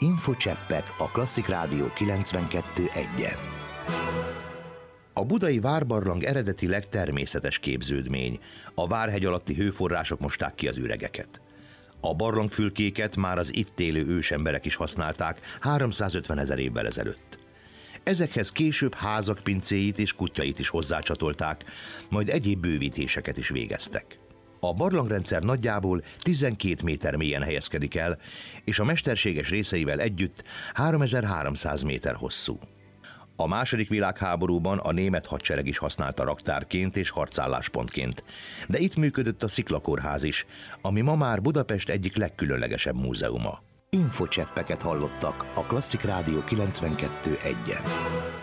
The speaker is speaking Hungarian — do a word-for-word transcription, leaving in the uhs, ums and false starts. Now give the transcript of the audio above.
Infocseppek a Klasszik Rádió kilencvenkettő egyen. A budai várbarlang eredetileg természetes képződmény. A Várhegy alatti hőforrások mosták ki az üregeket. A barlangfülkéket már az itt élő ősemberek is használták háromszázötven ezer évvel ezelőtt. Ezekhez később házak pincéit és kutyait is hozzácsatolták, majd egyéb bővítéseket is végeztek. A barlangrendszer nagyjából tizenkét méter mélyen helyezkedik el, és a mesterséges részeivel együtt háromezer-háromszáz méter hosszú. A második világháborúban a német hadsereg is használta raktárként és harcálláspontként, de itt működött a Sziklakórház is, ami ma már Budapest egyik legkülönlegesebb múzeuma. Infocseppeket hallottak a Klasszik Rádió kilencvenkettő egyen.